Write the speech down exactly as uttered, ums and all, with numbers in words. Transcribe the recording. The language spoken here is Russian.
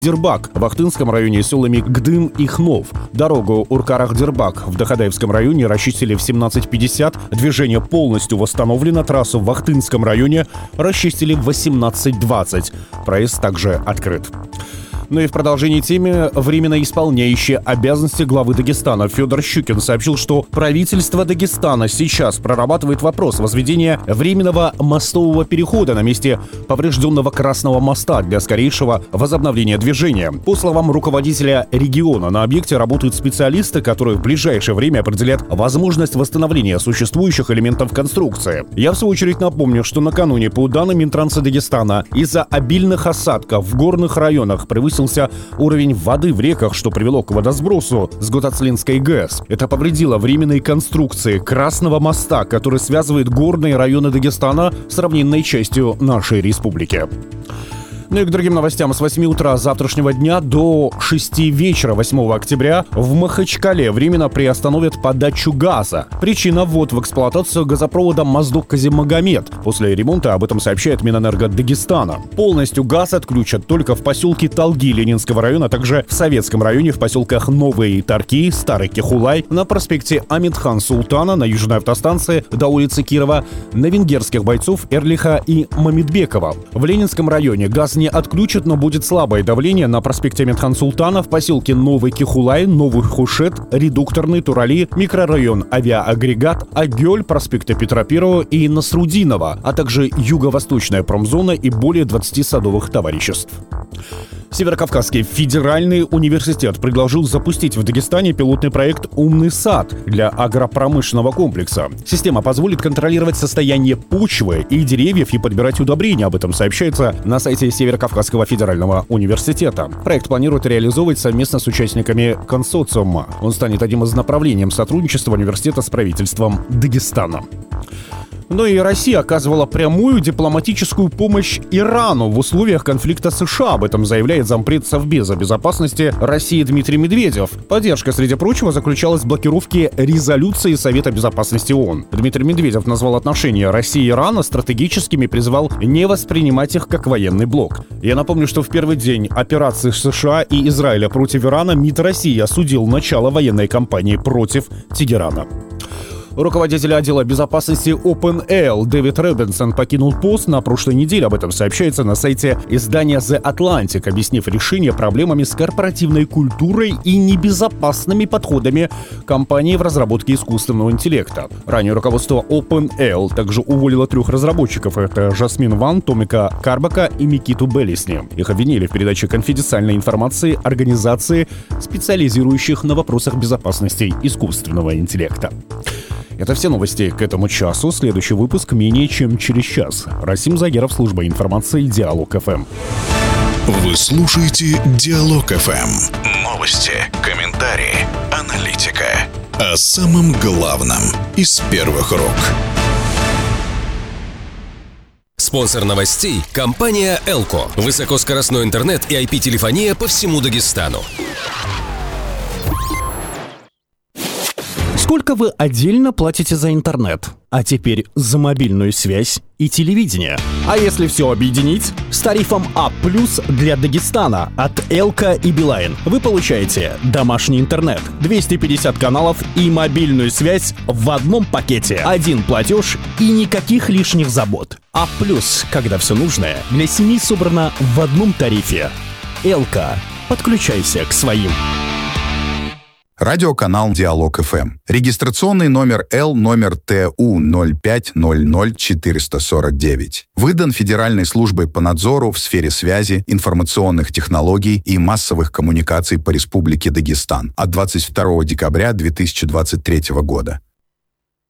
Дербак в Ахтынском районе селами Гдым и Хнов. Дорогу Уркарах-Дербак в Дахадаевском районе расчистили в семнадцать пятьдесят. Движение полностью восстановлено. Трассу в Ахтынском районе расчистили в восемнадцать двадцать. Проезд также открыт. Ну и в продолжении темы временно исполняющий обязанности главы Дагестана Федор Щукин сообщил, что правительство Дагестана сейчас прорабатывает вопрос возведения временного мостового перехода на месте поврежденного Красного моста для скорейшего возобновления движения. По словам руководителя региона, на объекте работают специалисты, которые в ближайшее время определят возможность восстановления существующих элементов конструкции. Я в свою очередь напомню, что накануне, по данным Минтранса Дагестана, из-за обильных осадков в горных районах превысил уровень воды в реках, что привело к водосбросу с Гутацлинской ГЭС. Это повредило временные конструкции Красного моста, который связывает горные районы Дагестана с равнинной частью нашей республики. Ну и к другим новостям. С восьми утра завтрашнего дня до шести вечера восьмого октября в Махачкале временно приостановят подачу газа. Причина — ввод в эксплуатацию газопровода Моздок-Казимагомед. После ремонта об этом сообщает Минэнерго Дагестана. Полностью газ отключат только в поселке Талги Ленинского района, а также в Советском районе в поселках Новые Тарки, Старый Кехулай, на проспекте Амитхан Султана, на южной автостанции до улицы Кирова, на венгерских бойцов Эрлиха и Мамедбекова. В Ленинском районе газ не отключат, но будет слабое давление на проспекте Амитхан Султана, в поселке Новый Кехулай, Новый Хушет, Редукторный, Турали, микрорайон Авиаагрегат, Агёль, проспекта Петра Первого и Насрудинова, а также юго-восточная промзона и более двадцати садовых товариществ. Северокавказский федеральный университет предложил запустить в Дагестане пилотный проект «Умный сад» для агропромышленного комплекса. Система позволит контролировать состояние почвы и деревьев и подбирать удобрения. Об этом сообщается на сайте Северокавказского федерального университета. Проект планируют реализовывать совместно с участниками консорциума. Он станет одним из направлений сотрудничества университета с правительством Дагестана. Но и Россия оказывала прямую дипломатическую помощь Ирану в условиях конфликта США. Об этом заявляет зампред Совбеза безопасности России Дмитрий Медведев. Поддержка, среди прочего, заключалась в блокировке резолюции Совета безопасности ООН. Дмитрий Медведев назвал отношения России и Ирана стратегическими и призвал не воспринимать их как военный блок. Я напомню, что в первый день операции США и Израиля против Ирана МИД России осудил начало военной кампании против Тегерана. Руководитель отдела безопасности OpenAI Дэвид Робинсон покинул пост на прошлой неделе. Об этом сообщается на сайте издания The Atlantic, объяснив решение проблемами с корпоративной культурой и небезопасными подходами компании в разработке искусственного интеллекта. Ранее руководство OpenAI также уволило трех разработчиков. Это Жасмин Ван, Томика Карбака и Микиту Беллисни. Их обвинили в передаче конфиденциальной информации организации, специализирующих на вопросах безопасности искусственного интеллекта. Это все новости к этому часу. Следующий выпуск менее чем через час. Расим Загеров, служба информации Диалог.ФМ. Вы слушаете Диалог.ФМ. Новости, комментарии, аналитика. О самом главном из первых рук. Спонсор новостей – компания «Элко». Высокоскоростной интернет и ай пи-телефония по всему Дагестану. Сколько вы отдельно платите за интернет? А теперь за мобильную связь и телевидение. А если все объединить? С тарифом А плюс для Дагестана от Элко и Билайн вы получаете домашний интернет, двести пятьдесят каналов и мобильную связь в одном пакете. Один платеж и никаких лишних забот. А плюс, когда все нужное для семьи собрано в одном тарифе. Элко. Подключайся к своим. Радиоканал Диалог.ФМ. Регистрационный номер Л номер Т У ноль пять ноль ноль четыре сорок девять. Выдан Федеральной службой по надзору в сфере связи, информационных технологий и массовых коммуникаций по Республике Дагестан от двадцать второго декабря две тысячи двадцать третьего года.